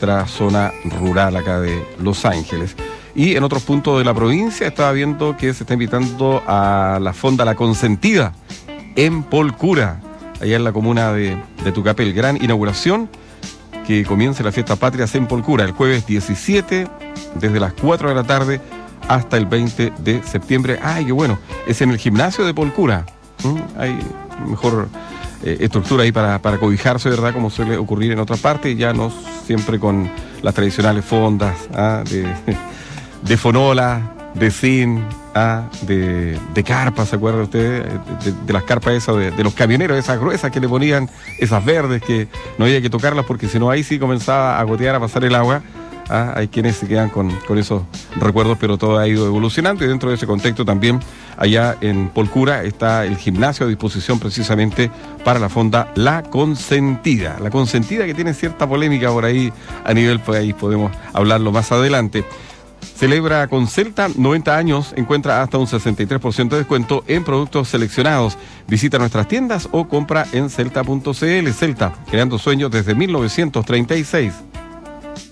nuestra zona rural acá de Los Ángeles. Y en otros puntos de la provincia estaba viendo que se está invitando a la Fonda La Consentida en Polcura, allá en la comuna de Tucapel. Gran inauguración, que comience la fiesta patrias en Polcura el jueves 17, desde las 4 de la tarde hasta el 20 de septiembre. ¡Ay, qué bueno! Es en el gimnasio de Polcura. Hay mejor estructura ahí para cobijarse, ¿verdad? Como suele ocurrir en otras partes, ya no siempre con las tradicionales fondas de fonola, de zinc, de carpas, ¿se acuerda usted? De las carpas esas de los camioneros, esas gruesas que le ponían, esas verdes que no había que tocarlas porque si no ahí sí comenzaba a gotear, a pasar el agua. Hay quienes se quedan con esos recuerdos, pero todo ha ido evolucionando y dentro de ese contexto también allá en Polcura está el gimnasio a disposición precisamente para la Fonda La Consentida. La Consentida, que tiene cierta polémica por ahí a nivel país, podemos hablarlo más adelante. Celebra con Celta 90 años, encuentra hasta un 63% de descuento en productos seleccionados. Visita nuestras tiendas o compra en celta.cl. Celta, creando sueños desde 1936.